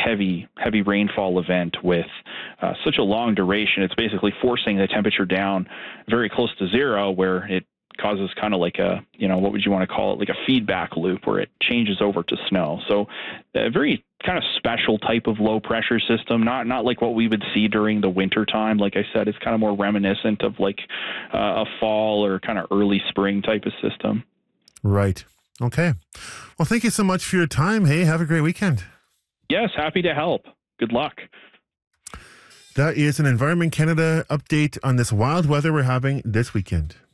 heavy rainfall event with such a long duration. It's basically forcing the temperature down very close to zero, where it causes kind of like a, what would you want to call it, like a feedback loop where it changes over to snow. So a very kind of special type of low pressure system, not like what we would see during the winter time. Like I said, it's kind of more reminiscent of like a fall or kind of early spring type of system. Right. Okay. Well, thank you so much for your time. Hey, have a great weekend. Yes, happy to help. Good luck. That is an Environment Canada update on this wild weather we're having this weekend.